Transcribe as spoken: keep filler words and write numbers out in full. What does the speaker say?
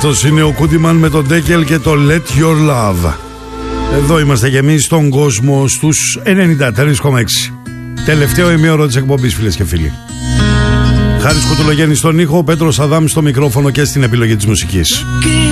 Αυτός είναι ο Κούντιμαν με τον Ντέκελ και το Let Your Love. Εδώ είμαστε κι εμείς στον κόσμο στους ενενήντα τρία κόμμα έξι. Τελευταίο ημίωρο της εκπομπής, φίλες και φίλοι. Χάρης Κουτουλογέννης στον ήχο, ο Πέτρος Αδάμ στο μικρόφωνο και στην επιλογή της μουσικής.